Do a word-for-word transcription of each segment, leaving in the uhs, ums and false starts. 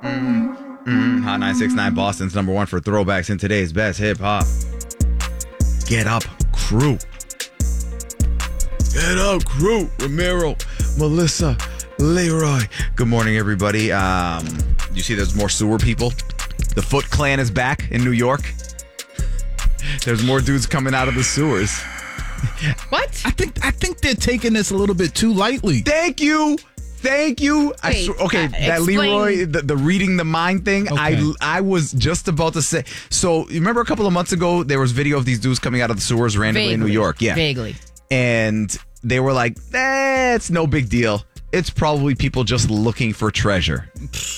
Mm-hmm. Hot nine six nine, Boston's number one for throwbacks in today's best hip hop. Get up, crew. Get up, crew. Ramiro, Melissa, Leroy. Good morning, everybody. Um, you see there's more sewer people? The Foot Clan is back in New York. There's more dudes coming out of the sewers. What? I think I think they're taking this a little bit too lightly. Thank you. Thank you. Wait, I sw- okay, uh, that explain. Leroy, the, the reading the mind thing, Okay. I I was just about to say. So, you remember a couple of months ago, there was video of these dudes coming out of the sewers randomly in New Vaguely. York? Yeah. Vaguely. And they were like, eh, it's no big deal. It's probably people just looking for treasure.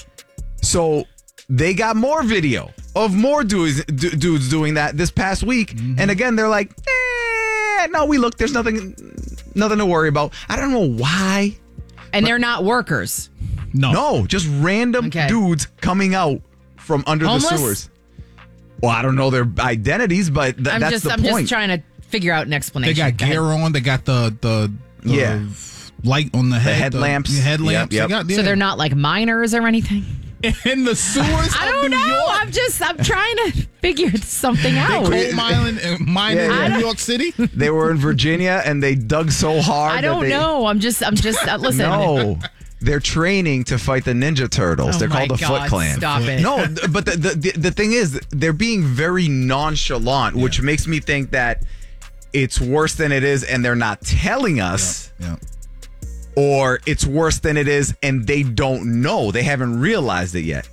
So, they got more video of more dudes, d- dudes doing that this past week. Mm-hmm. And again, they're like, eh, no, we look, there's nothing, nothing to worry about. I don't know why. And they're not workers. No. No, just random Okay. dudes coming out from under Homeless? the sewers. Well, I don't know their identities, but th- I'm that's just the I'm point. just trying to figure out an They explanation. got Go ahead. gear on. They got the the, the Yeah. light on the head. headlamps. The, headlamps. Yep, yep. They got, So they're not like miners or anything? in the sewers. I of don't New know. York. I'm just I'm trying to figure something out. Coal mining, uh, mining Yeah, yeah. in New York City. They were in Virginia and they dug so hard. I that don't they, know. I'm just I'm just uh, listen. No. They're training to fight the Ninja Turtles. Oh they're my called the God, Foot Clan. stop it. No, th- but the, the the the thing is, they're being very nonchalant, which makes me think that it's worse than it is, and they're not telling us. Yeah. Or it's worse than it is and they don't know. They haven't realized it yet.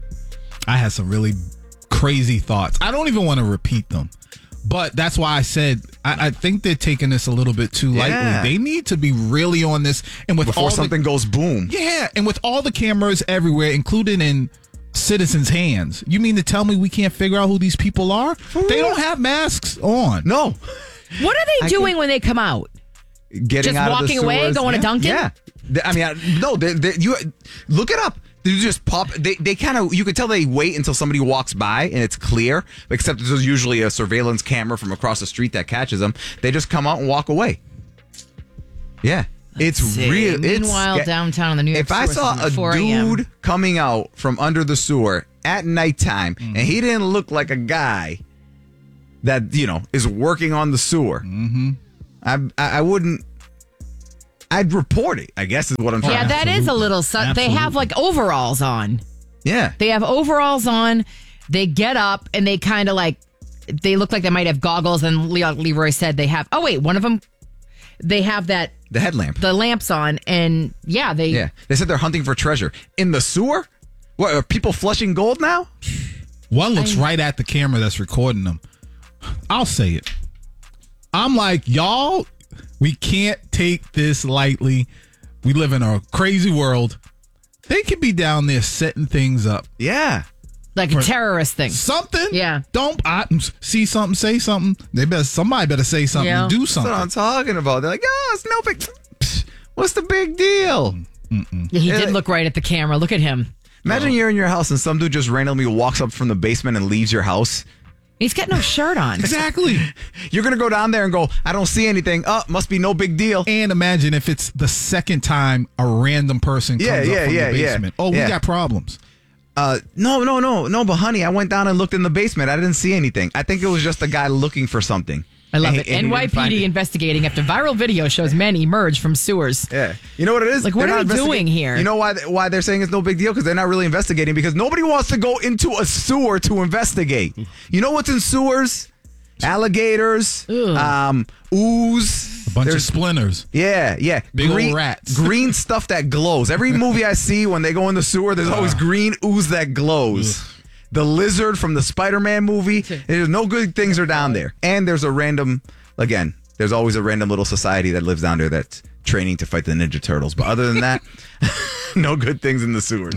I had some really crazy thoughts. I don't even want to repeat them. But that's why I said I, I think they're taking this a little bit too lightly. Yeah. They need to be really on this. And with Before all something the, goes boom. yeah, and with all the cameras everywhere, including in citizens' hands, you mean to tell me we can't figure out who these people are? They don't have masks on. No. What are they I doing can- when they come out? Getting Just out of the walking away, sewers. going to yeah. Dunkin'? Yeah. They- I mean, I, no, they, they, you look it up. They just pop. They, they kind of, you could tell they wait until somebody walks by and it's clear, except there's usually a surveillance camera from across the street that catches them. They just come out and walk away. Yeah. It's See. real. Meanwhile, it's, downtown in the New York if I sewers saw is a four a.m. dude coming out from under the sewer at nighttime Mm-hmm. and he didn't look like a guy that, you know, is working on the sewer, Mm-hmm. I, I I wouldn't. I'd report it, I guess is what I'm trying Yeah, to that is a little. Su- they have Absolutely. like overalls on. Yeah. They have overalls on. They get up and they kind of like. They look like they might have goggles. And Le- Leroy said they have. Oh wait, one of them. They have that The headlamp. the lamps on, and yeah, they. Yeah. They said they're hunting for treasure. In the sewer? What, are people flushing gold now? One looks right at the camera that's recording them. I'll say it. I'm like, y'all, we can't take this lightly. We live in a crazy world. They could be down there setting things up. Yeah. Like a terrorist thing. Something. Yeah. Don't I, see something, say something. They better somebody better say something, Yeah. do That's something. what I'm talking about. They're like, oh, it's no big. Psh, what's the big deal? Yeah, he did look right at the camera. Look at him. Imagine you're in your house and some dude just randomly walks up from the basement and leaves your house. He's got no shirt on. Exactly. You're going to go down there and go, I don't see anything. Oh, must be no big deal. And imagine if it's the second time a random person comes Yeah, up yeah, from yeah, the yeah. basement. Oh, we Yeah. got problems. Uh, no, no, no, no, but honey, I went down and looked in the basement. I didn't see anything. I think it was just a guy looking for something. I love And it. he- and he didn't find N Y P D it. investigating after viral video shows men emerge from sewers. Yeah. You know what it is? Like, what They're are not we doing investigating- here? You know why why they're saying it's no big deal? Because they're not really investigating, because nobody wants to go into a sewer to investigate. You know what's in sewers? Alligators, Ugh. um, ooze. A bunch There's- of splinters. Yeah, yeah. Big old green, rats. Green stuff that glows. Every movie I see when they go in the sewer, there's always green ooze that glows. The lizard from the Spider-Man movie. There's no good things are down there. And there's a random, again, there's always a random little society that lives down there that's training to fight the Ninja Turtles. But other than that, no good things in the sewers.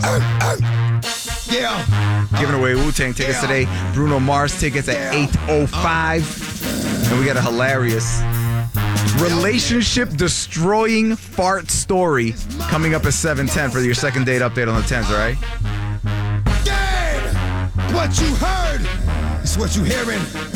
Yeah. Giving away Wu-Tang tickets today. Bruno Mars tickets at eight oh five. And we got a hilarious relationship destroying fart story coming up at seven ten for your second date update on the tens, all right? What you heard is what you hearing.